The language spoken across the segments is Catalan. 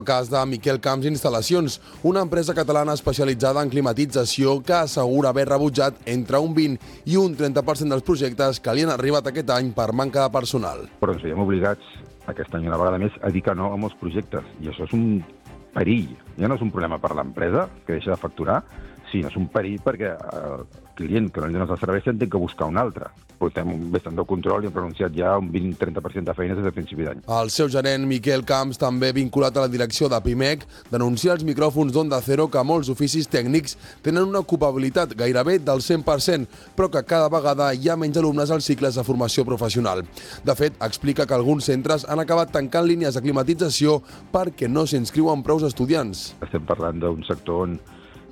Cas de Miquel Camps Instal·lacions, una empresa catalana especialitzada en climatització que assegura haver rebutjat entre un 20 i un 30% dels projectes que li han arribat aquest any per manca de personal. Però ens veiem obligats aquest any una vegada més a dir que no a molts projectes, i això és un perill. Ja no és un problema per l'empresa, que deixa de facturar, sinó és un perill perquè el client que no li dones el servei s'en té que buscar un altre. Portem bastant de control i hem renunciat ja a un 20-30% de feines des de principi d'any. El seu gerent, Miquel Camps, també vinculat a la direcció de Pimec, denuncia als micròfons d'Onda Cero que molts oficis tècnics tenen una ocupabilitat gairebé del 100%, però que cada vegada hi ha menys alumnes als cicles de formació professional. De fet, explica que alguns centres han acabat tancant línies de climatització perquè no s'inscriuen prous estudiants. Estem parlant d'un sector on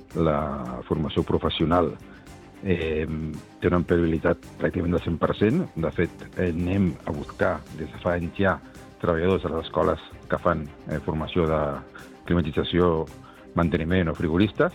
la formació professional té una empleabilitat pràcticament del 100%. De fet, anem a buscar des de fa anys ja treballadors a les escoles que fan formació de climatització, manteniment o frigoristes,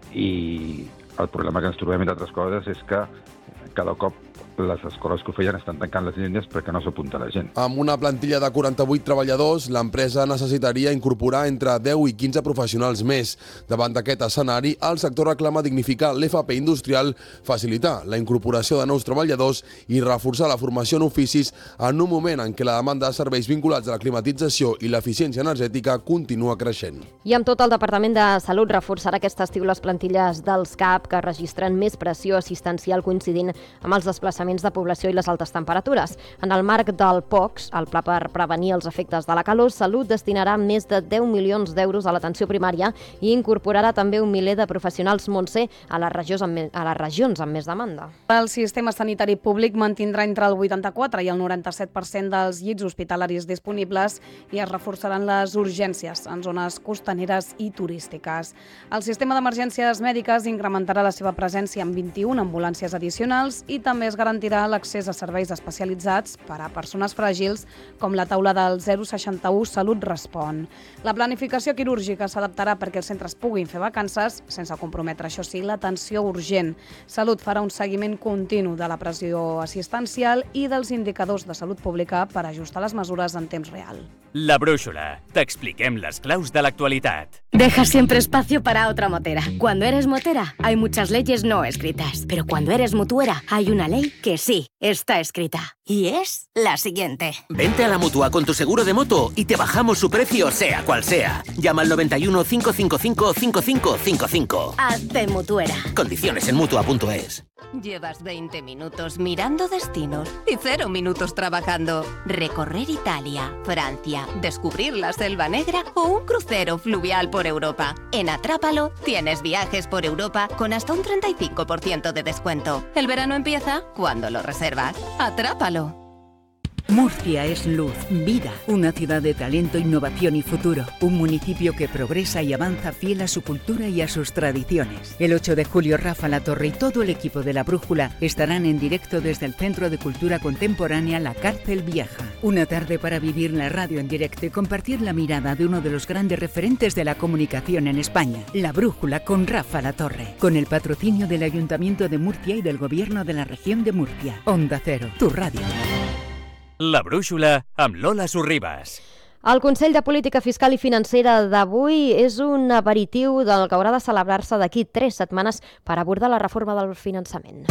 i el problema que ens trobem, entre altres coses, és que cada cop les escoles que ho feien estan tancant les línies perquè no s'apunta la gent. Amb una plantilla de 48 treballadors, l'empresa necessitaria incorporar entre 10 i 15 professionals més. Davant d'aquest escenari, el sector reclama dignificar l'FP industrial, facilitar la incorporació de nous treballadors i reforçar la formació en oficis en un moment en què la demanda de serveis vinculats a la climatització i l'eficiència energètica continua creixent. I amb tot, el Departament de Salut reforçarà aquest estiu les plantilles dels CAP que registren més pressió assistencial coincidint amb els desplaçaments de població i les altes temperatures. En el marc del POCS, el Pla per prevenir els efectes de la calor, Salut destinarà més de 10 milions d'euros a l'atenció primària i incorporarà també un miler de professionals Montse a les regions amb més demanda. El sistema sanitari públic mantindrà entre el 84 i el 97% dels llits hospitalaris disponibles i es reforçaran les urgències en zones costaneres i turístiques. El sistema d'emergències mèdiques incrementarà la seva presència amb 21 ambulàncies addicionals i també es garantirà l'accés a serveis especialitzats per a persones fràgils, com la taula del 061 Salut Respon. La planificació quirúrgica s'adaptarà perquè els centres puguin fer vacances, sense comprometre, això sí, l'atenció urgent. Salut farà un seguiment continu de la pressió assistencial i dels indicadors de salut pública per ajustar les mesures en temps real. La Brúixola. T'expliquem les claus de l'actualitat. Deja siempre espacio para otra motera. Cuando eres motera, hay muchas leyes no escritas. Pero cuando eres mutuera, hay una ley que sí está escrita. Y es la siguiente. Vente a la Mutua con tu seguro de moto y te bajamos su precio sea cual sea. Llama al 91 555 5555. Hazte mutuera. Condiciones en Mutua.es. Llevas 20 minutos mirando destinos y 0 minutos trabajando. Recorrer Italia, Francia, descubrir la Selva Negra o un crucero fluvial por Europa. En Atrápalo tienes viajes por Europa con hasta un 35% de descuento. El verano empieza cuando lo reservas. Atrápalo. Murcia es luz, vida, una ciudad de talento, innovación y futuro. Un municipio que progresa y avanza fiel a su cultura y a sus tradiciones. El 8 de julio, Rafa Latorre y todo el equipo de La Brújula estarán en directo desde el Centro de Cultura Contemporánea La Cárcel Vieja. Una tarde para vivir la radio en directo y compartir la mirada de uno de los grandes referentes de la comunicación en España. La Brújula con Rafa Latorre. Con el patrocinio del Ayuntamiento de Murcia y del Gobierno de la Región de Murcia. Onda Cero, tu radio. La Brúixola amb Lola Sorribas. El Consell de Política Fiscal i Financera d'avui és un aperitiu del que haurà de celebrar-se d'aquí 3 setmanes per abordar la reforma del finançament.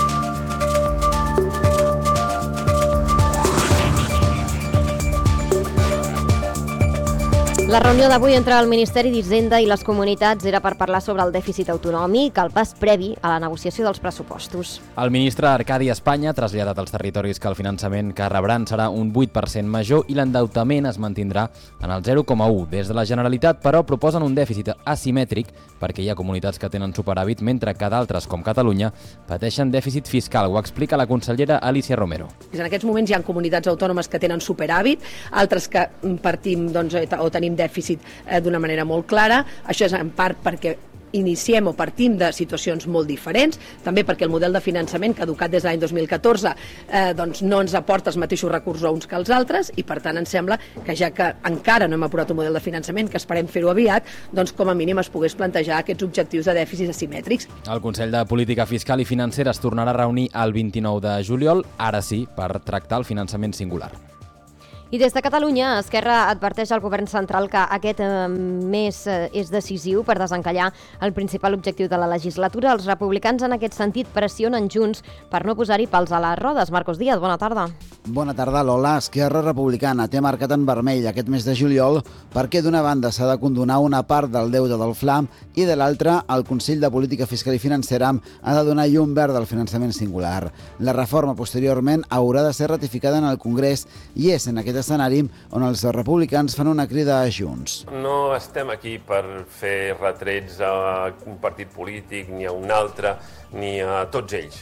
La reunió d'avui entre el Ministeri d'Hisenda i les comunitats era per parlar sobre el dèficit autonòmic, el pas previ a la negociació dels pressupostos. El ministre Arcadi Espanya ha traslladat als territoris que el finançament que rebran serà un 8% major i l'endeutament es mantindrà en el 0,1. Des de la Generalitat, però, proposen un dèficit asimètric perquè hi ha comunitats que tenen superàvit, mentre que d'altres, com Catalunya, pateixen dèficit fiscal. Ho explica la consellera Alicia Romero. En aquests moments hi ha comunitats autònomes que tenen superàvit, altres que partim o tenim dèficit d'una manera molt clara. Això és en part perquè iniciem o partim de situacions molt diferents, també perquè el model de finançament caducat des de l'any 2014 no ens aporta els mateixos recursos a uns que als altres i per tant ens sembla que ja que encara no hem aprovat un model de finançament, que esperem fer-ho aviat, doncs com a mínim es pogués plantejar aquests objectius de dèficits asimètrics. El Consell de Política Fiscal i Financera es tornarà a reunir el 29 de juliol, ara sí, per tractar el finançament singular. I des de Catalunya, Esquerra adverteix al govern central que aquest mes és decisiu per desencallar el principal objectiu de la legislatura. Els republicans en aquest sentit pressionen Junts per no posar-hi pals a les rodes. Marcos Díaz, bona tarda. Bona tarda, Lola. Esquerra Republicana té marcat en vermell aquest mes de juliol perquè d'una banda s'ha de condonar una part del deute del FLAM i de l'altra el Consell de Política Fiscal i Financera ha de donar llum verd al finançament singular. La reforma posteriorment haurà de ser ratificada en el Congrés i és en aquest escenari on els republicans fan una crida a Junts. No estem aquí per fer retrets a un partit polític, ni a un altre, ni a tots ells.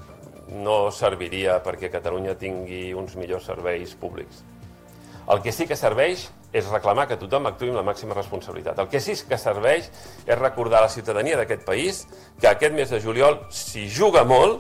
No serviria perquè Catalunya tingui uns millors serveis públics. El que sí que serveix és reclamar que tothom actuï amb la màxima responsabilitat. El que sí que serveix és recordar a la ciutadania d'aquest país que aquest mes de juliol s'hi juga molt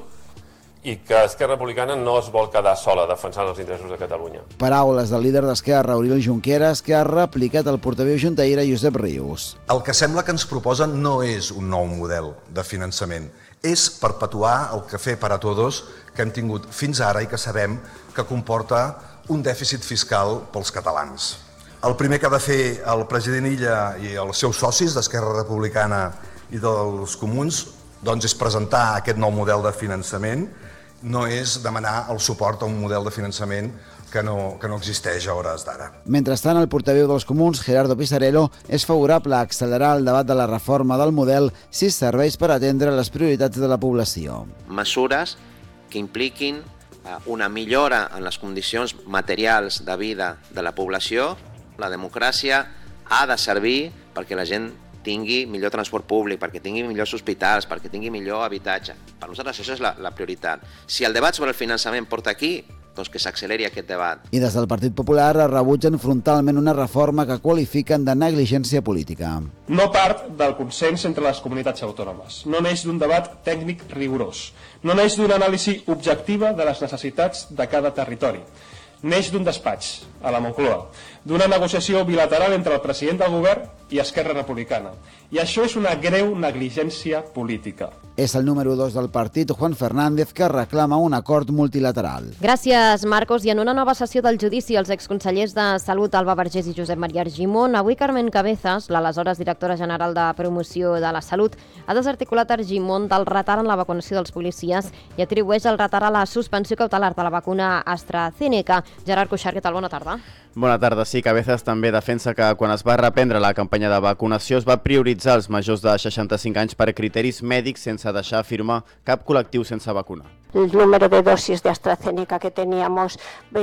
i que Esquerra Republicana no es vol quedar sola defensant els interessos de Catalunya. Paraules del líder d'Esquerra, Oriol Junqueras, que ha replicat el portaveu juntaire Josep Rius. El que sembla que ens proposen no és un nou model de finançament, és perpetuar el café para todos que hem tingut fins ara i que sabem que comporta un dèficit fiscal pels catalans. El primer que ha de fer el president Illa i els seus socis d'Esquerra Republicana i dels Comuns doncs és presentar aquest nou model de finançament, no és demanar el suport a un model de finançament que no existeix a hores d'ara. Mentrestant, el portaveu dels Comuns, Gerardo Pisarello, és favorable a accelerar el debat de la reforma del model si serveix per atendre les prioritats de la població. Mesures que impliquin una millora en les condicions materials de vida de la població. La democràcia ha de servir perquè la gent tingui millor transport públic, perquè tingui millors hospitals, perquè tingui millor habitatge. Per nosaltres això és la prioritat. Si el debat sobre el finançament porta aquí, doncs que s'acceleri aquest debat. I des del Partit Popular rebutgen frontalment una reforma que qualifiquen de negligència política. No part del consens entre les comunitats autònomes. No neix d'un debat tècnic rigorós. No neix d'una anàlisi objectiva de les necessitats de cada territori. Neix d'un despatx, a la Moncloa, d'una negociació bilateral entre el president del govern i Esquerra Republicana. I això és una greu negligència política. És el número 2 del partit, Juan Fernández, que reclama un acord multilateral. Gràcies, Marcos. I en una nova sessió del judici, els exconsellers de Salut, Alba Vergés i Josep Maria Argimon, avui Carmen Cabezas, l'aleshores directora general de Promoció de la Salut, ha desarticulat Argimon del retard en la vacunació dels policies i atribueix el retard a la suspensió cautelar de la vacuna AstraZeneca. Gerard Cuixart, què tal? Bona tarda. Bona tarda. Sí, Cabezas també defensa que quan es va reprendre la campanya de vacunació es va prioritzar els majors de 65 anys per criteris mèdics sense deixar firmar cap col·lectiu sense vacunar. El número de dosis de AstraZeneca que teníamos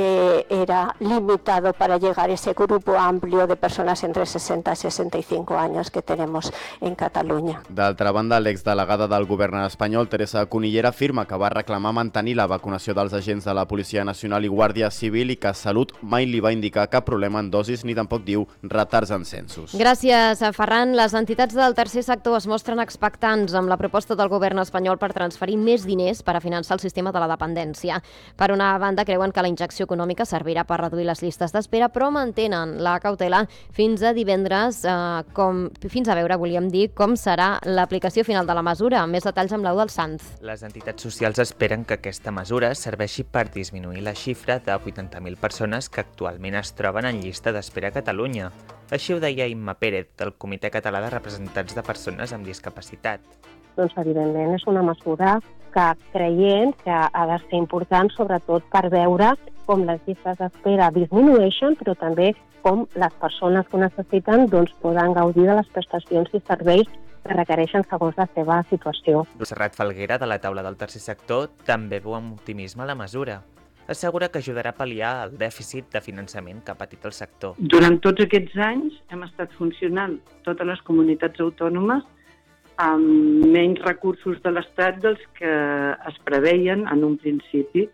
era limitado para llegar a ese grupo amplio de personas entre 60 y 65 años que tenemos en Catalunya. D'altra banda, l'exdelegada del govern espanyol, Teresa Cunillera, afirma que va reclamar mantenir la vacunació dels agents de la Policia Nacional i Guàrdia Civil i que Salut mai li va indicar cap problema en dosis ni tampoc diu retards en censos. Gràcies, Ferran. Les entitats del tercer sector es mostren expectants amb la proposta del govern espanyol per transferir més diners per a finançar el sistema de la dependència. Per una banda, creuen que la injecció econòmica servirà per reduir les llistes d'espera, però mantenen la cautela fins a divendres, fins a veure, volíem dir, com serà l'aplicació final de la mesura. Més detalls amb l'Eudald Sanz. Les entitats socials esperen que aquesta mesura serveixi per disminuir la xifra de 80.000 persones que actualment es troben en llista d'espera a Catalunya. Així ho deia Imma Pérez, del Comitè Català de Representants de Persones amb Discapacitat. Doncs, evidentment, és una mesura que creiem que ha de ser important, sobretot per veure com les llistes d'espera disminueixen, però també com les persones que ho necessiten poden gaudir de les prestacions i serveis que requereixen segons la seva situació. Serrat Falguera, de la taula del tercer sector, també veu amb optimisme la mesura. Assegura que ajudarà a pal·liar el dèficit de finançament que ha patit el sector. Durant tots aquests anys hem estat funcionant totes les comunitats autònomes amb menys recursos de l'Estat dels que es preveien en un principi.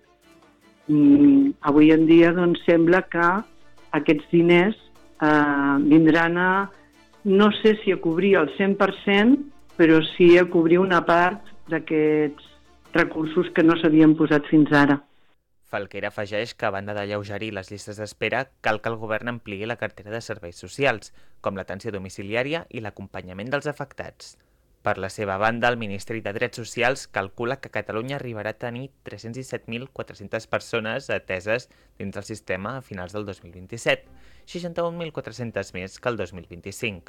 Avui en dia sembla que aquests diners vindran a, no sé si a cobrir el 100%, però sí a cobrir una part d'aquests recursos que no s'havien posat fins ara. Falquera afegeix que, a banda d'alleugerir les llistes d'espera, cal que el govern ampliï la cartera de serveis socials, com l'atenció domiciliària i l'acompanyament dels afectats. Per la seva banda, el Ministeri de Drets Socials calcula que Catalunya arribarà a tenir 317.400 persones ateses dins del sistema a finals del 2027, 61.400 més que el 2025.